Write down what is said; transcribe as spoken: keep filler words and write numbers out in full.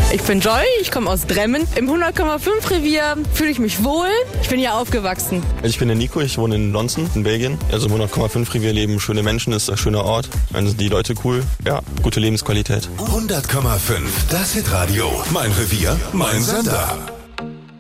Ich bin Joy, ich komme aus Dremmen. Im hundert Komma fünf Revier fühle ich mich wohl. Ich bin hier aufgewachsen. Ich bin der Nico, ich wohne in Lonzen, in Belgien. Also im hundert Komma fünf Revier leben schöne Menschen, ist ein schöner Ort. Dann sind die Leute cool. Ja, gute Lebensqualität. hundert Komma fünf, das Hitradio. Mein Revier, mein Sender.